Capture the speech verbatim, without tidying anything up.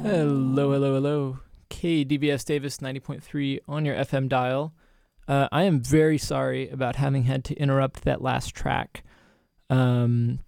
Hello, hello, hello. K D B S Davis ninety point three on your F M dial. Uh, I am very sorry about having had to interrupt that last track. Um,